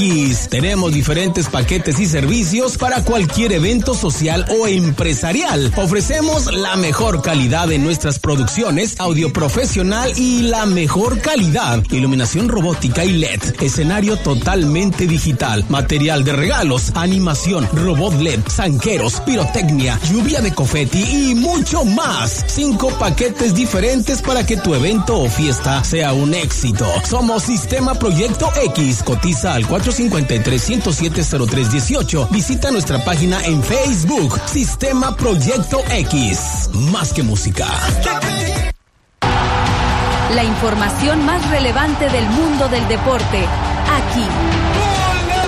X. Tenemos diferentes paquetes y servicios para cualquier evento social o empresarial. Ofrecemos la mejor calidad en nuestras producciones, audio profesional y la mejor calidad, iluminación robótica y LED, escenario totalmente digital, material de regalos, animación, robot LED, zanqueros, pirotecnia, lluvia de confeti y mucho más. 5 paquetes diferentes para que tu evento o fiesta sea un éxito. Somos Sistema Proyecto X. Cotiza al 453-107-0318. Visita nuestra página en Facebook, Sistema Proyecto X. Más que música. La información más relevante del mundo del deporte, aquí. ¡Gol de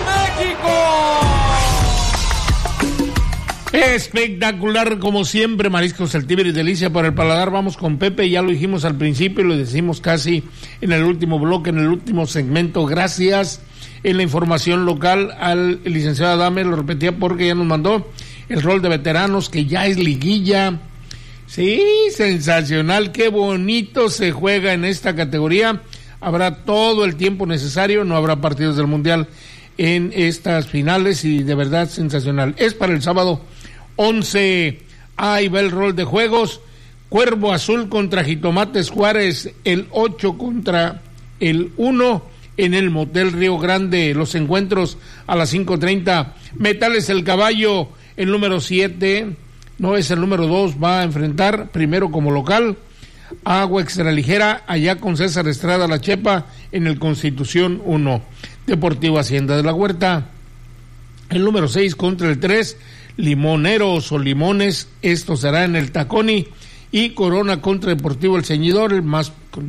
México! Espectacular, como siempre, mariscos Celtíber y delicia para el paladar. Vamos con Pepe, ya lo dijimos al principio y lo decimos casi en el último bloque, en el último segmento. Gracias en la información local al licenciado Adame, lo repetía porque ya nos mandó el rol de veteranos, que ya es liguilla. Sí, sensacional, qué bonito se juega en esta categoría. Habrá todo el tiempo necesario, no habrá partidos del Mundial en estas finales y de verdad sensacional. Es para el sábado 11. Ahí va el rol de juegos. Cuervo Azul contra Jitomates Juárez, el 8 contra el 1 en el Motel Río Grande. Los encuentros a las 5:30. Metales El Caballo, el número 7. No es el número 2, va a enfrentar primero como local Agua Extraligera, allá con César Estrada La Chepa en el Constitución 1. Deportivo Hacienda de la Huerta, el número 6 contra el 3, Limoneros o Limones, esto será en el Taconi, y Corona contra Deportivo El Ceñidor, el más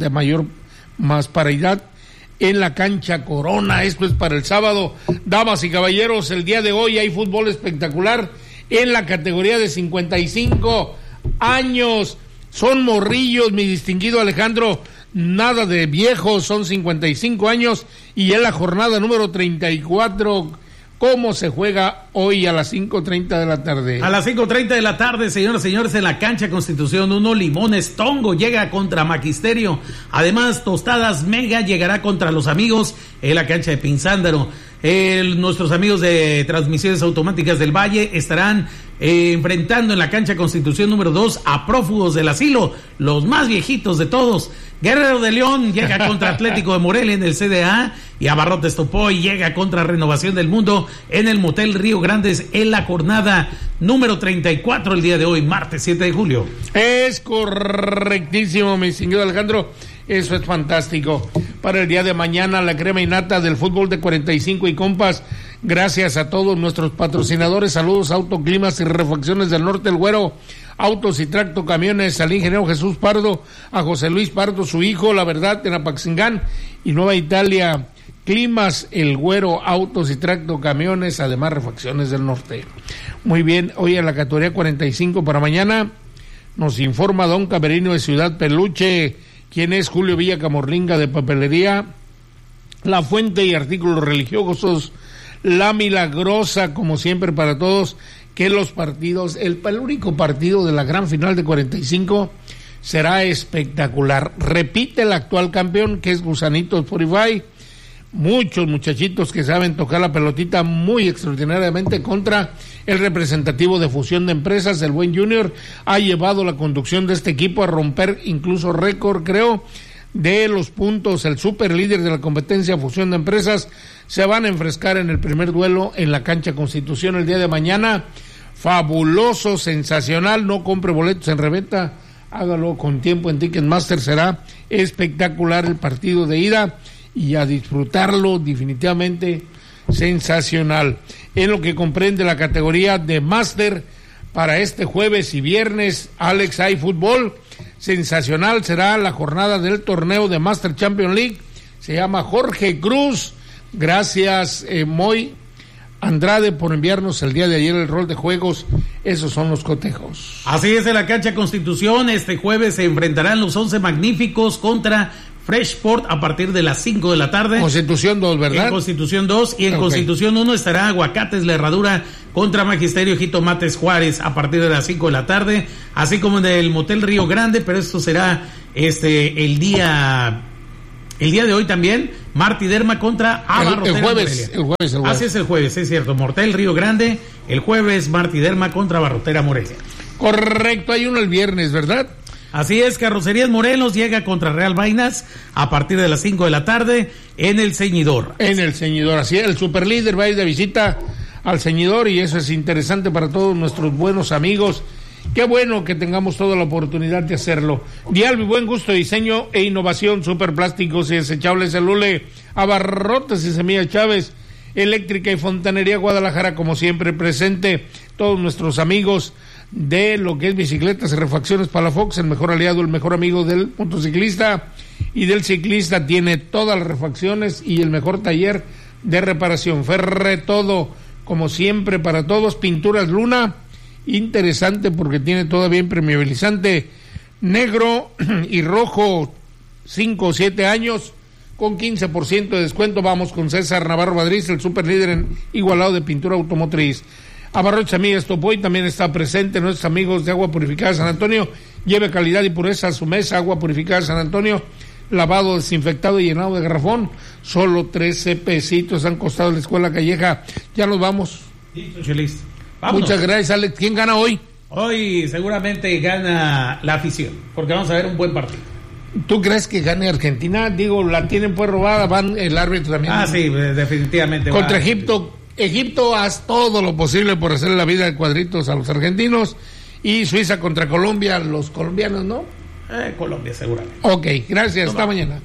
paridad en la cancha Corona. Esto es para el sábado. Damas y caballeros, el día de hoy hay fútbol espectacular en la categoría de 55 años. Son morrillos, mi distinguido Alejandro, nada de viejos, son 55 años y en la jornada número 34. ¿Cómo se juega hoy a las 5:30 de la tarde? A las 5:30 de la tarde, señoras y señores, en la cancha Constitución 1, Limones Tongo llega contra Magisterio. Además, Tostadas Mega llegará contra los amigos en la cancha de Pinzándaro. Nuestros amigos de Transmisiones Automáticas del Valle estarán enfrentando en la cancha Constitución número 2 a Prófugos del Asilo, los más viejitos de todos. Guerrero de León llega contra Atlético de Morelia en el CDA y Abarrotes Topoy llega contra Renovación del Mundo en el Motel Río Grandes en la jornada número 34 el día de hoy, martes 7 de julio. Es correctísimo, mi distinguido Alejandro. Eso es fantástico. Para el día de mañana, la crema y nata del fútbol de 45 y compas. Gracias a todos nuestros patrocinadores. Saludos a Autoclimas y Refacciones del Norte, el Güero, Autos y Tracto Camiones, al ingeniero Jesús Pardo, a José Luis Pardo, su hijo, la verdad, en Apaxingán y Nueva Italia. Climas, el Güero, Autos y Tracto Camiones, además Refacciones del Norte. Muy bien, hoy en la categoría 45 para mañana nos informa don Camerino de Ciudad Peluche, quien es Julio Villa Camorringa de Papelería La Fuente y Artículos Religiosos La Milagrosa, como siempre para todos, que los partidos, el único partido de la gran final de 45 será espectacular. Repite el actual campeón, que es Gusanito Spotify. Muchos muchachitos que saben tocar la pelotita muy extraordinariamente contra el representativo de Fusión de Empresas, el buen Junior, ha llevado la conducción de este equipo a romper incluso récord, creo, de los puntos. El super líder de la competencia Fusión de Empresas se van a enfrescar en el primer duelo en la cancha Constitución el día de mañana. Fabuloso, sensacional, no compre boletos en reventa, hágalo con tiempo en Ticketmaster, será espectacular el partido de ida y a disfrutarlo, definitivamente sensacional. En lo que comprende la categoría de Master para este jueves y viernes, Alex, hay fútbol sensacional, será la jornada del torneo de Master Champions League, se llama Jorge Cruz. Gracias, Moy Andrade, por enviarnos el día de ayer el rol de juegos. Esos son los cotejos. Así es, en la cancha Constitución este jueves se enfrentarán los 11 magníficos contra Freshport a partir de las 5 de la tarde. Constitución 2, ¿verdad? En Constitución 2 y en Constitución 1 estará Aguacates La Herradura contra Magisterio Jitomates Juárez a partir de las 5 de la tarde, así como en el Motel Río Grande, pero esto será el día de hoy también. Martí Derma contra Barrotera el jueves. Así es el jueves, es cierto. Mortel Río Grande, el jueves Martí Derma contra Barrotera Morelia. Correcto, hay uno el viernes, ¿verdad? Así es, Carrocerías Morelos llega contra Real Vainas a partir de las 5 de la tarde en el Ceñidor. En el Ceñidor, así es, el superlíder va a ir de visita al Ceñidor y eso es interesante para todos nuestros buenos amigos. Qué bueno que tengamos toda la oportunidad de hacerlo. Dialbi, buen gusto, diseño e innovación, superplásticos y desechables, Celule, Abarrotes y Semilla Chávez, Eléctrica y Fontanería Guadalajara, como siempre presente, todos nuestros amigos de lo que es bicicletas y refacciones Palafox, el mejor aliado, el mejor amigo del motociclista y del ciclista, tiene todas las refacciones y el mejor taller de reparación. Ferre todo, como siempre, para todos. Pinturas Luna, interesante porque tiene todavía impermeabilizante negro y rojo, 5 o 7 años, con 15% de descuento. Vamos con César Navarro Madrid, el super líder en igualado de pintura automotriz. Abarrotes Amigas Topoy también está presente, nuestros amigos de Agua Purificada San Antonio. Lleve calidad y pureza a su mesa. Agua Purificada San Antonio, lavado, desinfectado y llenado de garrafón. Solo 13 pesitos han costado la Escuela Calleja. Ya nos vamos. Listo. Muchas gracias, Alex. ¿Quién gana hoy? Hoy seguramente gana la afición, porque vamos a ver un buen partido. ¿Tú crees que gane Argentina? Digo, la tienen pues robada, van el árbitro también. Sí, definitivamente. Contra Egipto. Egipto, haz todo lo posible por hacer la vida de cuadritos a los argentinos. Y Suiza contra Colombia, los colombianos, ¿no? Colombia, seguramente. Ok, gracias, hasta mañana.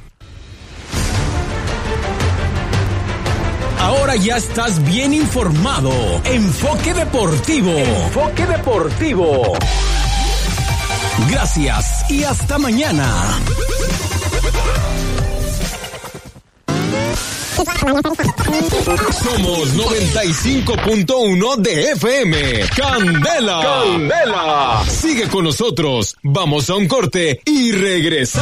Ahora ya estás bien informado. Enfoque Deportivo. Enfoque Deportivo. Gracias y hasta mañana. Somos 95.1 de FM. Candela. Candela. Sigue con nosotros. Vamos a un corte y regresamos.